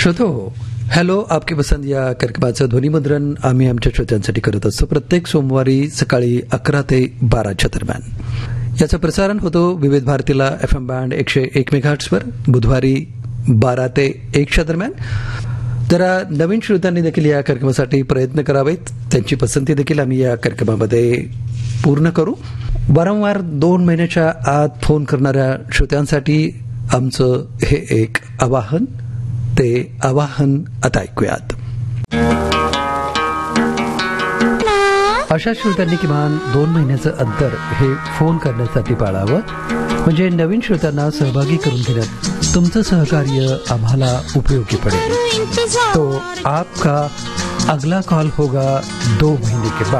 श्रोतो, hello आपकी पसंद या कार्यक्रमाचं ध्वनिमुद्रण आम्ही आमच्या श्रोत्यांसाठी करत असतो प्रत्येक सोमवारी सकाळी 11 ते 12च्या दरम्यान. याचं प्रसारण होतो विविध भारतीला FM बँड 101 मेगाहर्ट्झवर बुधवारी 12 ते 1च्या दरम्यान. जरा नवीन श्रोत्यांनी देखील या कार्यक्रमासाठी प्रयत्न करावेत. त्यांची पसंती देखील आम्ही या कार्यक्रमामध्ये पूर्ण करू. वारंवार 2 महिन्याच्या आत फोन करणाऱ्या श्रोत्यांसाठी आमचं हे एक आवाहन. ते आवाहन आता ऐकूयात. अशा श्रोत्यांनी किमान 2 महिन्याचं अंतर हे फोन करण्यासाठी पाळावं, म्हणजे नवीन श्रोत्यांना सहभागी करून घेण्यात तुमचं सहकार्य आम्हाला उपयोगी पडेल. तो आपका अगला कॉल होगा 2 महीने के बाद.